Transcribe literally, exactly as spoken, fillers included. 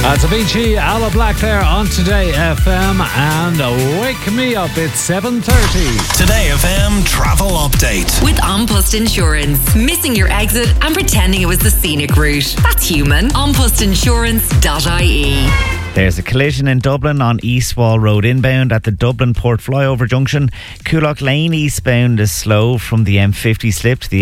That's Avicii, Ala Black there on Today F M, and wake me up, it's seven thirty. Today F M travel update. With An Post Insurance. Missing your exit and pretending it was the scenic route. That's human. an post insurance dot I E. There's a collision in Dublin on East Wall Road inbound at the Dublin Port Flyover Junction. Coolock Lane eastbound is slow from the M fifty slip to the